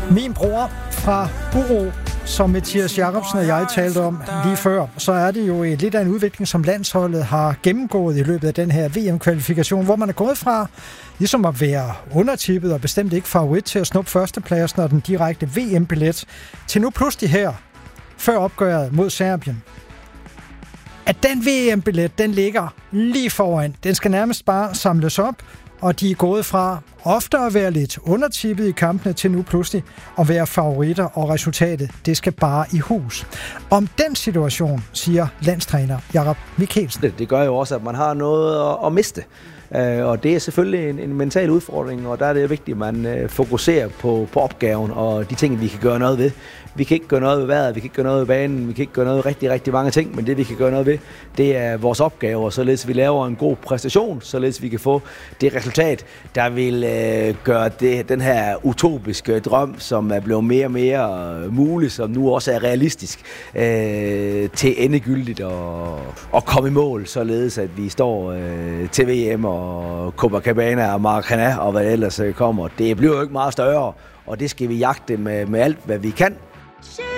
Min bror fra Buro, som Mathias Jacobsen og jeg talte om lige før, så er det jo lidt af en udvikling, som landsholdet har gennemgået i løbet af den her VM-kvalifikation, hvor man er gået fra ligesom at være undertippet og bestemt ikke favorit til at snuppe førstepladsen og den direkte VM-billet, til nu pludselig her, før opgøret mod Serbien, at den VM-billet, den ligger lige foran. Den skal nærmest bare samles op, og de er gået fra ofte at være lidt undertippet i kampene til nu pludselig at være favoritter, og resultatet, det skal bare i hus. Om den situation, siger landstræner Jakob Mikkelsen. Det gør jo også, at man har noget at miste. Og det er selvfølgelig en mental udfordring, og der er det vigtigt, at man fokuserer på opgaven og de ting, vi kan gøre noget ved. Vi kan ikke gøre noget ved vejret, vi kan ikke gøre noget ved banen, vi kan ikke gøre noget ved rigtig, rigtig mange ting, men det vi kan gøre noget ved, det er vores opgaver, således vi laver en god præstation, således vi kan få det resultat, der vil gøre den her utopiske drøm, som er blevet mere og mere mulig, som nu også er realistisk, til endegyldigt og komme i mål, således at vi står til VM og Copacabana og Maracana og hvad ellers kommer. Det bliver jo ikke meget større, og det skal vi jagte med alt, hvad vi kan.